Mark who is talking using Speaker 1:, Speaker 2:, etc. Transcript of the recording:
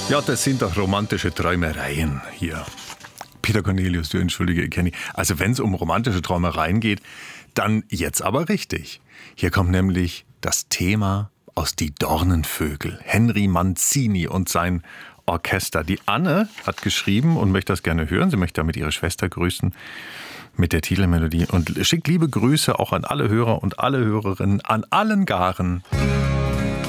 Speaker 1: Ja, das sind doch romantische Träumereien hier. Peter Cornelius, du entschuldige, Kenny. Also wenn es um romantische Träumereien geht, dann jetzt aber richtig. Hier kommt nämlich das Thema aus Die Dornenvögel. Henry Mancini und sein Orchester. Die Anne hat geschrieben und möchte das gerne hören. Sie möchte damit ihre Schwester grüßen mit der Titelmelodie. Und schickt liebe Grüße auch an alle Hörer und alle Hörerinnen, an allen Garen.